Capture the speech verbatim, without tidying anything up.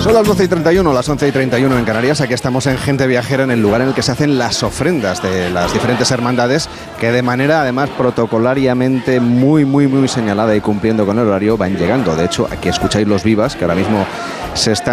Son las doce y treinta y uno, las once y treinta y uno en Canarias. Aquí estamos en Gente Viajera, en el lugar en el que se hacen las ofrendas de las diferentes hermandades, que de manera además protocolariamente muy, muy, muy señalada y cumpliendo con el horario van llegando. De hecho, aquí escucháis los vivas, que ahora mismo se están